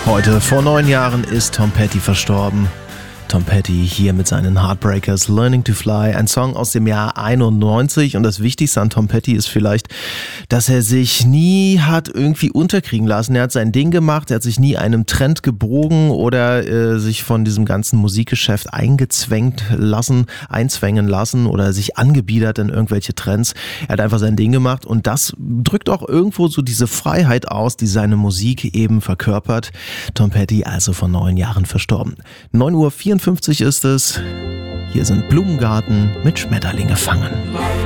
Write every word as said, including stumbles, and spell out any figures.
Heute vor neun Jahren ist Tom Petty verstorben. Tom Petty hier mit seinen Heartbreakers, Learning to Fly, ein Song aus dem Jahr einundneunzig. Und das Wichtigste an Tom Petty ist vielleicht, dass er sich nie hat irgendwie unterkriegen lassen. Er hat sein Ding gemacht, er hat sich nie einem Trend gebogen oder äh, sich von diesem ganzen Musikgeschäft eingezwängt lassen, einzwängen lassen oder sich angebiedert in irgendwelche Trends. Er hat einfach sein Ding gemacht und das drückt auch irgendwo so diese Freiheit aus, die seine Musik eben verkörpert. Tom Petty also vor neun Jahren verstorben. neun Uhr vierundfünfzig ist es. Hier sind Blumengarten mit Schmetterlinge fangen.